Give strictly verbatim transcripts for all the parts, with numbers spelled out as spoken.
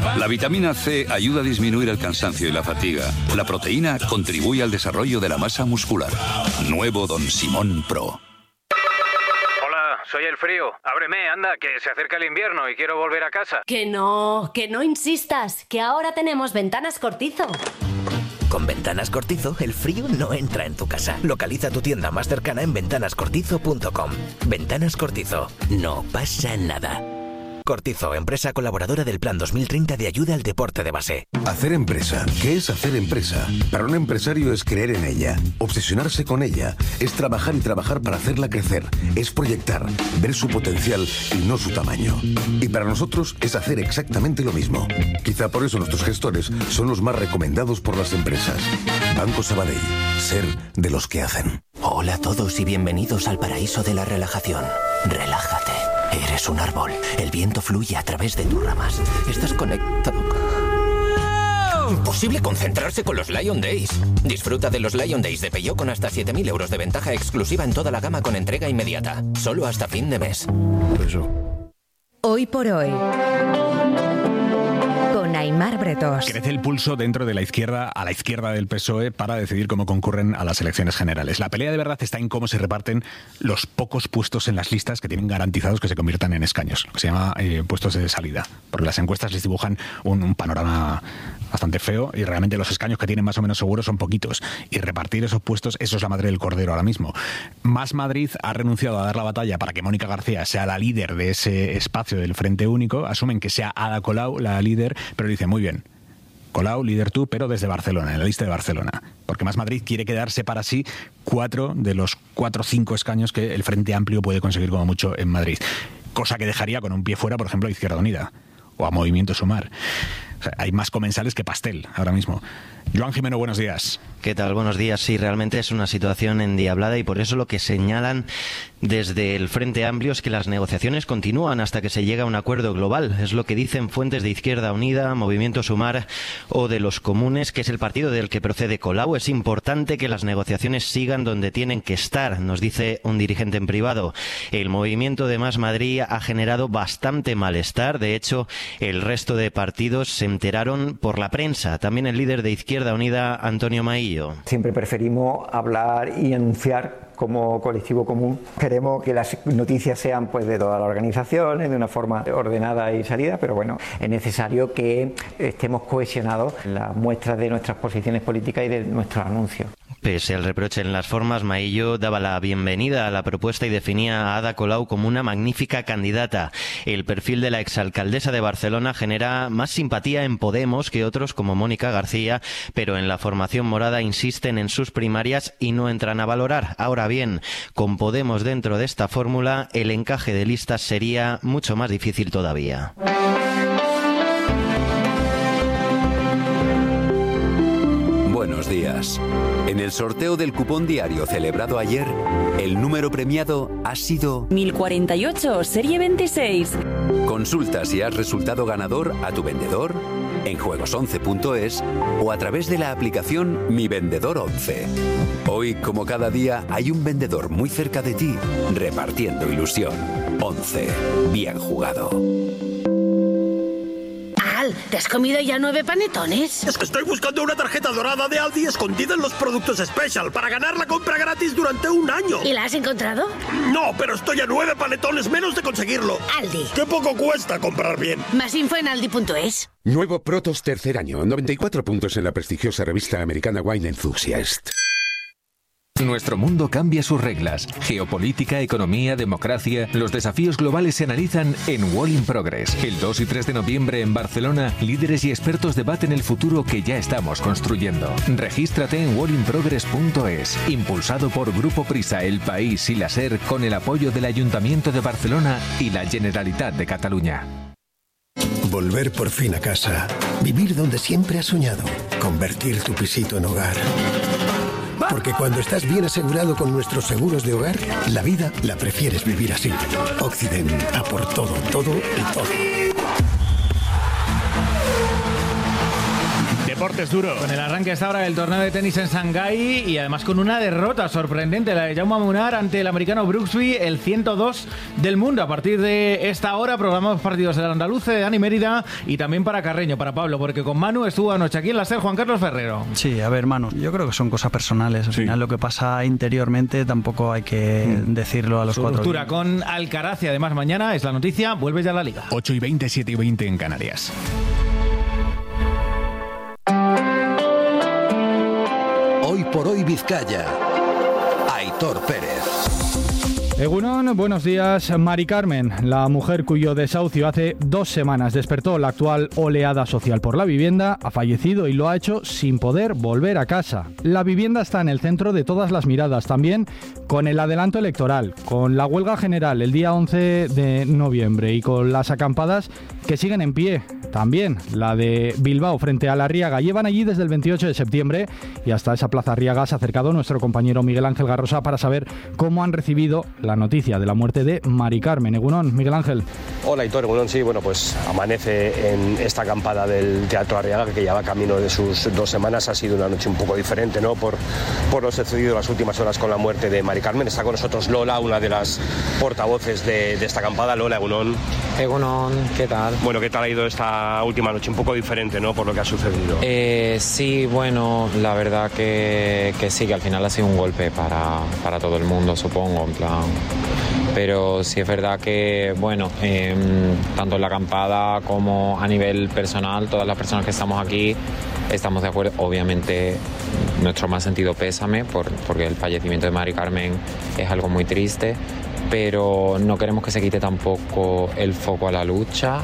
La vitamina C ayuda a disminuir el cansancio y la fatiga. La proteína contribuye al desarrollo de la masa muscular. Nuevo Don Simón Pro. Soy el frío. Ábreme, anda, que se acerca el invierno y quiero volver a casa. Que no, que no insistas, que ahora tenemos Ventanas Cortizo. Con Ventanas Cortizo, el frío no entra en tu casa. Localiza tu tienda más cercana en ventanas cortizo punto com. Ventanas Cortizo. No pasa nada. Cortizo, empresa colaboradora del Plan dos mil treinta de ayuda al deporte de base. Hacer empresa. ¿Qué es hacer empresa? Para un empresario es creer en ella, obsesionarse con ella, es trabajar y trabajar para hacerla crecer, es proyectar, ver su potencial y no su tamaño. Y para nosotros es hacer exactamente lo mismo. Quizá por eso nuestros gestores son los más recomendados por las empresas. Banco Sabadell. Ser de los que hacen. Hola a todos y bienvenidos al paraíso de la relajación. Relájate. Eres un árbol. El viento fluye a través de tus ramas. Estás conectado. Imposible concentrarse con los Lion Days. Disfruta de los Lion Days de Peugeot con hasta siete mil euros de ventaja exclusiva en toda la gama con entrega inmediata. Solo hasta fin de mes. Eso. Hoy por hoy. Con Aimar Bretos. Crece el pulso dentro de la izquierda, a la izquierda del P S O E, para decidir cómo concurren a las elecciones generales. La pelea de verdad está en cómo se reparten los pocos puestos en las listas que tienen garantizados que se conviertan en escaños, lo que se llama eh, puestos de salida, porque las encuestas les dibujan un, un panorama bastante feo y realmente los escaños que tienen más o menos seguros son poquitos, y repartir esos puestos, eso es la madre del cordero ahora mismo. Más Madrid ha renunciado a dar la batalla para que Mónica García sea la líder de ese espacio del Frente Único. Asumen que sea Ada Colau la líder, pero dicen, muy bien, Colau, líder tú, pero desde Barcelona, en la lista de Barcelona. Porque Más Madrid quiere quedarse para sí cuatro de los cuatro o cinco escaños que el Frente Amplio puede conseguir como mucho en Madrid. Cosa que dejaría con un pie fuera, por ejemplo, a Izquierda Unida o a Movimiento Sumar. O sea, hay más comensales que pastel ahora mismo. Joan Jimeno, buenos días. ¿Qué tal? Buenos días. Sí, realmente es una situación endiablada y por eso lo que señalan desde el Frente Amplio es que las negociaciones continúan hasta que se llegue a un acuerdo global. Es lo que dicen fuentes de Izquierda Unida, Movimiento Sumar o de los Comunes, que es el partido del que procede Colau. Es importante que las negociaciones sigan donde tienen que estar, nos dice un dirigente en privado. El movimiento de Más Madrid ha generado bastante malestar. De hecho, el resto de partidos se enteraron por la prensa. También el líder de Izquierda Unida, Antonio Maillo. Siempre preferimos hablar y anunciar como colectivo común. Queremos que las noticias sean pues de todas las organizaciones, de una forma ordenada y salida, pero bueno, es necesario que estemos cohesionados en las muestras de nuestras posiciones políticas y de nuestros anuncios. Pese al reproche en las formas, Maillo daba la bienvenida a la propuesta y definía a Ada Colau como una magnífica candidata. El perfil de la exalcaldesa de Barcelona genera más simpatía en Podemos que otros como Mónica García, pero en la formación morada insisten en sus primarias y no entran a valorar. Ahora bien, con Podemos dentro de esta fórmula, el encaje de listas sería mucho más difícil todavía. Buenos días. En el sorteo del cupón diario celebrado ayer, el número premiado ha sido mil cuarenta y ocho, serie veintiséis. Consulta si has resultado ganador a tu vendedor, en juegos once punto es o a través de la aplicación Mi Vendedor once. Hoy, como cada día, hay un vendedor muy cerca de ti repartiendo ilusión. once. Bien jugado. Al, ¿te has comido ya nueve panetones? Es que estoy buscando una tarjeta dorada de Aldi escondida en los productos Special para ganar la compra gratis durante un año. ¿Y la has encontrado? No, pero estoy a nueve panetones menos de conseguirlo. Aldi. ¡Qué poco cuesta comprar bien! Más info en aldi punto es. Nuevo Protos tercer año, noventa y cuatro puntos en la prestigiosa revista americana Wine Enthusiast. Nuestro mundo cambia sus reglas. Geopolítica, economía, democracia. Los desafíos globales se analizan en Wall in Progress. El dos y tres de noviembre en Barcelona, líderes y expertos debaten el futuro que ya estamos construyendo. Regístrate en wall in progress punto es. Impulsado por Grupo Prisa, El País y la SER, con el apoyo del Ayuntamiento de Barcelona y la Generalitat de Cataluña. Volver por fin a casa. Vivir donde siempre has soñado. Convertir tu pisito en hogar. Porque cuando estás bien asegurado con nuestros seguros de hogar, la vida la prefieres vivir así. Occident, a por todo, todo y todo. Deportes. siempre es duro. Con el arranque hasta ahora del torneo de tenis en Shanghái y además con una derrota sorprendente, la de Jaume Munar ante el americano Brooksby, el ciento dos del mundo. A partir de esta hora programamos partidos del Andaluce, de Dani Mérida y también para Carreño, para Pablo, porque con Manu estuvo anoche aquí en la SER Juan Carlos Ferrero. Sí, a ver, Manu, yo creo que son cosas personales. Al sí. final lo que pasa interiormente tampoco hay que mm. decirlo a los Su cuatro. Ruptura con Alcaraz y además mañana es la noticia, vuelve ya a la Liga. ocho y veinte, siete y veinte en Canarias. Hoy por hoy Vizcaya. Aitor Pérez. Egunon, buenos días. Mari Carmen, la mujer cuyo desahucio hace dos semanas despertó la actual oleada social por la vivienda, ha fallecido y lo ha hecho sin poder volver a casa. La vivienda está en el centro de todas las miradas, también con el adelanto electoral, con la huelga general el día once de noviembre y con las acampadas que siguen en pie. También la de Bilbao frente a la Arriaga. Llevan allí desde el veintiocho de septiembre y hasta esa plaza Arriaga se ha acercado nuestro compañero Miguel Ángel Garrosa para saber cómo han recibido la noticia de la muerte de Mari Carmen. Egunon, Miguel Ángel. Hola, Aitor. Egunon, sí, bueno, pues amanece en esta acampada del Teatro Arriaga, que lleva camino de sus dos semanas. Ha sido una noche un poco diferente, ¿no? Por, por lo sucedido las últimas horas con la muerte de Mari Carmen. Está con nosotros Lola, una de las portavoces de, de esta acampada. Lola, Egunon. Egunon, ¿qué tal? Bueno, ¿qué tal ha ido esta última noche? Un poco diferente, ¿no? Por lo que ha sucedido. Eh, sí, bueno, la verdad que, que sí, que al final ha sido un golpe para, para todo el mundo, supongo, en plan... Pero sí es verdad que, bueno, eh, tanto en la acampada como a nivel personal, todas las personas que estamos aquí estamos de acuerdo. Obviamente, nuestro más sentido pésame, por, porque el fallecimiento de Mari Carmen es algo muy triste, pero no queremos que se quite tampoco el foco a la lucha.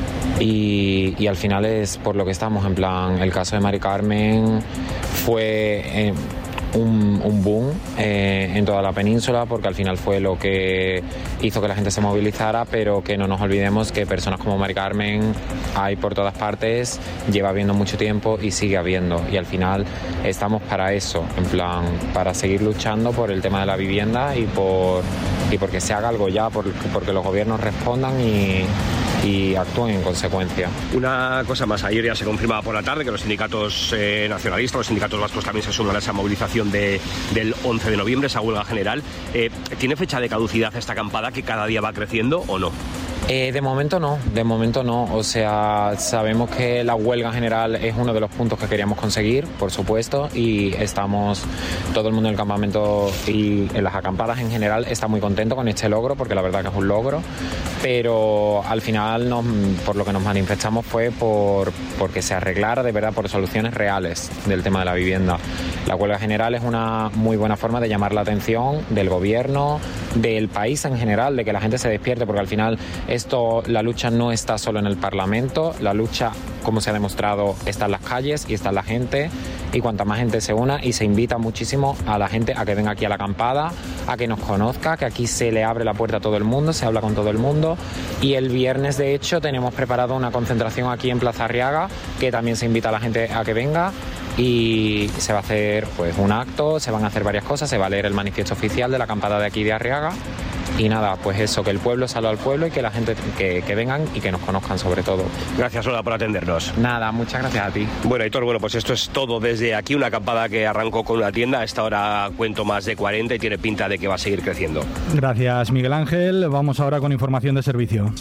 Y, y al final es por lo que estamos, en plan, el caso de Mari Carmen fue... Eh, Un, un boom eh, en toda la península, porque al final fue lo que hizo que la gente se movilizara, pero que no nos olvidemos que personas como Mari Carmen hay por todas partes, lleva habiendo mucho tiempo y sigue habiendo, y al final estamos para eso, en plan, para seguir luchando por el tema de la vivienda y por y porque se haga algo ya, por, porque los gobiernos respondan y y actúen en consecuencia. Una cosa más, ayer ya se confirmaba por la tarde que los sindicatos eh, nacionalistas, los sindicatos vascos también se suman a esa movilización de, del once de noviembre, esa huelga general. Eh, ¿Tiene fecha de caducidad esta acampada que cada día va creciendo o no? Eh, de momento no, de momento no. O sea, sabemos que la huelga general es uno de los puntos que queríamos conseguir, por supuesto, y estamos, todo el mundo en el campamento y en las acampadas en general está muy contento con este logro, porque la verdad que es un logro, pero al final nos, por lo que nos manifestamos fue por porque se arreglara de verdad, por soluciones reales del tema de la vivienda. La huelga general es una muy buena forma de llamar la atención del gobierno, del país en general, de que la gente se despierte, porque al final esto, la lucha no está solo en el Parlamento, la lucha, como se ha demostrado, está en las calles y está en la gente, y cuanta más gente se una, y se invita muchísimo a la gente a que venga aquí a la acampada, a que nos conozca, que aquí se le abre la puerta a todo el mundo, se habla con todo el mundo, y el viernes de hecho tenemos preparado una concentración aquí en Plaza Arriaga, que también se invita a la gente a que venga, y se va a hacer pues un acto, se van a hacer varias cosas, se va a leer el manifiesto oficial de la acampada de aquí de Arriaga. Y nada, pues eso, que el pueblo salga al pueblo y que la gente que, que vengan y que nos conozcan sobre todo. Gracias, Lola, por atendernos. Nada, muchas gracias a ti. Bueno, Aitor, bueno, pues esto es todo desde aquí, una acampada que arrancó con una tienda, a esta hora cuento más de cuarenta y tiene pinta de que va a seguir creciendo. Gracias, Miguel Ángel. Vamos ahora con información de servicio.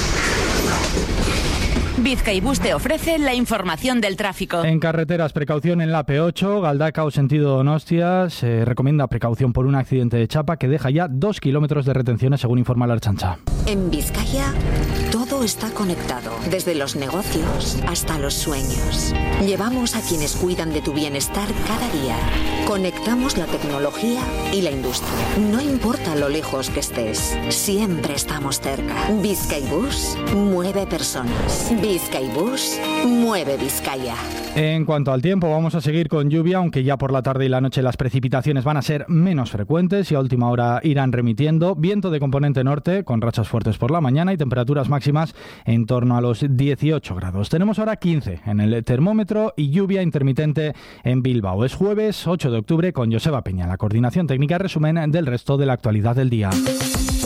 Bizkaibus te ofrece la información del tráfico. En carreteras, precaución en la P ocho, Galdakao sentido Donostia. Se recomienda precaución por un accidente de chapa que deja ya dos kilómetros de retenciones, según informa la Ertzaintza. En Vizcaya, todo está conectado, desde los negocios hasta los sueños. Llevamos a quienes cuidan de tu bienestar cada día. Conectamos la tecnología y la industria. No importa lo lejos que estés, siempre estamos cerca. Bizkaibus mueve personas. Bizkaibus mueve Vizcaya. En cuanto al tiempo, vamos a seguir con lluvia, aunque ya por la tarde y la noche las precipitaciones van a ser menos frecuentes y a última hora irán remitiendo. Viento de componente norte, con rachas fuertes por la mañana y temperaturas máximas en torno a los dieciocho grados. Tenemos ahora quince en el termómetro y lluvia intermitente en Bilbao. Es jueves ocho de octubre con Joseba Peña, la coordinación técnica, resumen del resto de la actualidad del día.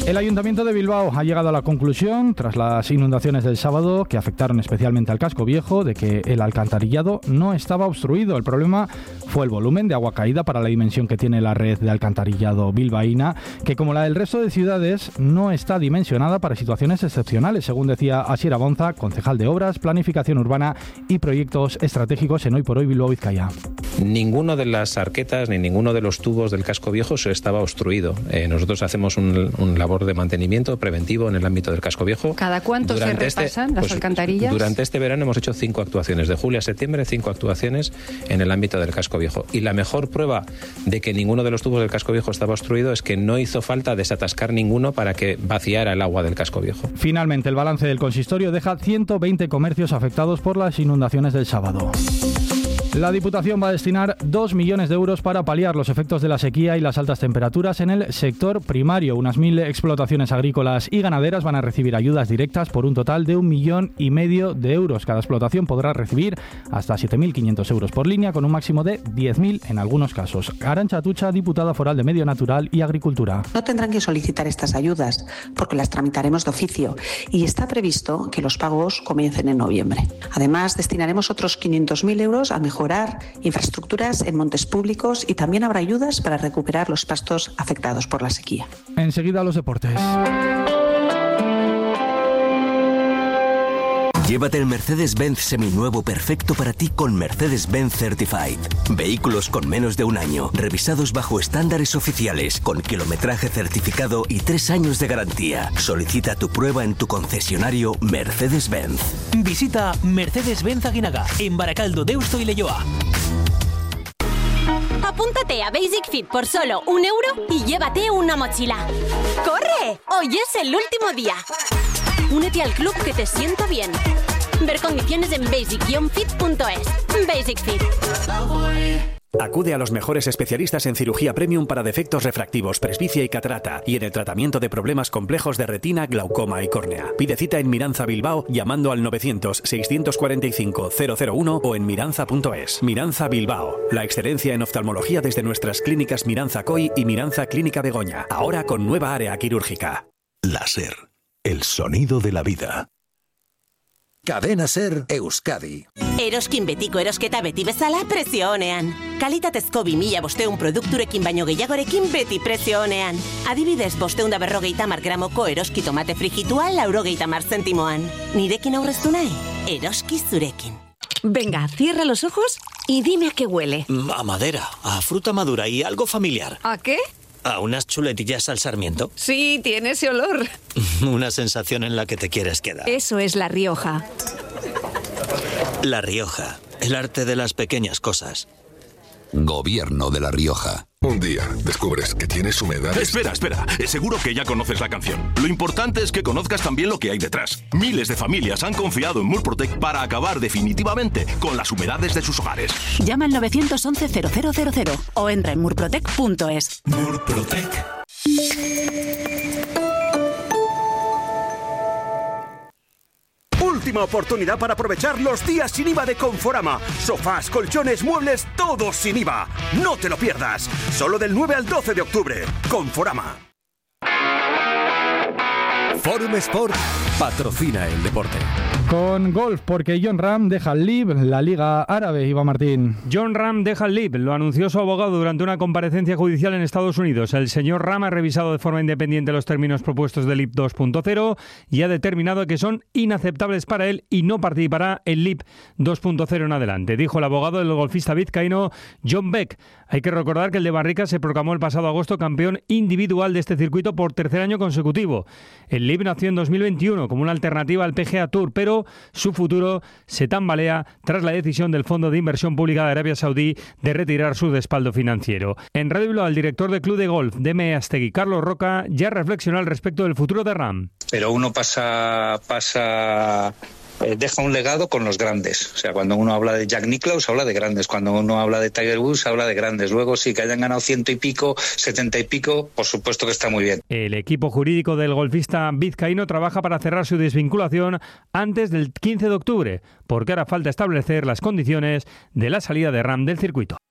El Ayuntamiento de Bilbao ha llegado a la conclusión, tras las inundaciones del sábado que afectaron especialmente al casco viejo, de que el alcantarillado no estaba obstruido. El problema fue el volumen de agua caída para la dimensión que tiene la red de alcantarillado bilbaína, que como la del resto de ciudades no está dimensionada para situaciones excepcionales, según decía Asier Abonza, concejal de Obras, Planificación Urbana y Proyectos Estratégicos en Hoy por Hoy Bilbao Vizcaya. Ninguno de las arquetas ni ninguno de los tubos del casco viejo se estaba obstruido. Eh, nosotros hacemos un, un labor de mantenimiento preventivo en el ámbito del casco viejo. ¿Cada cuánto durante se repasan este, las pues, alcantarillas? Durante este verano hemos hecho cinco actuaciones, de julio a septiembre, cinco actuaciones en el ámbito del casco viejo. Y la mejor prueba de que ninguno de los tubos del casco viejo estaba obstruido es que no hizo falta desatascar ninguno para que vaciara el agua del casco viejo. Finalmente, el balance del consistorio deja ciento veinte comercios afectados por las inundaciones del sábado. La Diputación va a destinar dos millones de euros para paliar los efectos de la sequía y las altas temperaturas en el sector primario. Unas mil explotaciones agrícolas y ganaderas van a recibir ayudas directas por un total de un millón y medio de euros. Cada explotación podrá recibir hasta siete mil quinientos euros por línea, con un máximo de diez mil en algunos casos. Arantxa Atutxa, diputada foral de Medio Natural y Agricultura. No tendrán que solicitar estas ayudas porque las tramitaremos de oficio y está previsto que los pagos comiencen en noviembre. Además, destinaremos otros quinientos mil euros a mejorar infraestructuras en montes públicos y también habrá ayudas para recuperar los pastos afectados por la sequía. Enseguida los deportes. Llévate el Mercedes-Benz seminuevo perfecto para ti con Mercedes-Benz Certified. Vehículos con menos de un año, revisados bajo estándares oficiales, con kilometraje certificado y tres años de garantía. Solicita tu prueba en tu concesionario Mercedes-Benz. Visita Mercedes-Benz Aguinaga, en Baracaldo, Deusto y Leioa. Apúntate a Basic Fit por solo un euro y llévate una mochila. ¡Corre! Hoy es el último día. Únete al club que te sienta bien. Ver condiciones en basic fit punto es. Basic Fit. Acude a los mejores especialistas en cirugía premium para defectos refractivos, presbicia y catarata, y en el tratamiento de problemas complejos de retina, glaucoma y córnea. Pide cita en Miranza Bilbao llamando al novecientos, seiscientos cuarenta y cinco, cero cero uno o en miranza punto es. Miranza Bilbao, la excelencia en oftalmología desde nuestras clínicas Miranza Coy y Miranza Clínica Begoña, ahora con nueva área quirúrgica. Láser, el sonido de la vida. Cadena Ser Euskadi. Eroskin betiko erosketa beti bezala prezio onean. Kalitatezko bi mila bosteun produkturekin baino gehiagorekin beti prezio onean. Adibidez, bosteun da berrogeita mar gramoko eroski tomate frijitua laurogeita mar zentimoan. Nirekin aurreztu nahi? Eroski zurekin. Venga, cierra los ojos y dime a qué huele. A madera, a fruta madura y algo familiar. ¿A qué? ¿A unas chuletillas al sarmiento? Sí, tiene ese olor. Una sensación en la que te quieres quedar. Eso es La Rioja. La Rioja, el arte de las pequeñas cosas. Gobierno de La Rioja. Un día descubres que tienes humedades... Espera, espera. Seguro que ya conoces la canción. Lo importante es que conozcas también lo que hay detrás. Miles de familias han confiado en Murprotec para acabar definitivamente con las humedades de sus hogares. Llama al nueve once cero cero cero cero o entra en murprotec punto es. Murprotec. Última oportunidad para aprovechar los días sin I V A de Conforama. Sofás, colchones, muebles, todos sin I V A. No te lo pierdas. Solo del nueve al doce de octubre. Conforama. Forum Sport patrocina el deporte. Con golf, porque Jon Rahm deja el L I V, la Liga Árabe. Iván Martín. Jon Rahm deja el L I V, lo anunció su abogado durante una comparecencia judicial en Estados Unidos. El señor Rahm ha revisado de forma independiente los términos propuestos del L I V dos punto cero y ha determinado que son inaceptables para él y no participará en L I V dos punto cero en adelante, dijo el abogado del golfista vizcaíno John Beck. Hay que recordar que el de Barricas se proclamó el pasado agosto campeón individual de este circuito por tercer año consecutivo. El L I V nació en dos mil veintiuno como una alternativa al P G A Tour, pero su futuro se tambalea tras la decisión del Fondo de Inversión Pública de Arabia Saudí de retirar su respaldo financiero. En Radio Bilbao, el director del Club de Golf de Meaztegui, Carlos Roca, ya reflexionó al respecto del futuro de Rahm. Pero uno pasa... pasa... Eh, deja un legado con los grandes. O sea, cuando uno habla de Jack Nicklaus, habla de grandes. Cuando uno habla de Tiger Woods, habla de grandes. Luego, sí, que hayan ganado ciento y pico, setenta y pico, por supuesto que está muy bien. El equipo jurídico del golfista vizcaíno trabaja para cerrar su desvinculación antes del quince de octubre, porque hará falta establecer las condiciones de la salida de Rahm del circuito.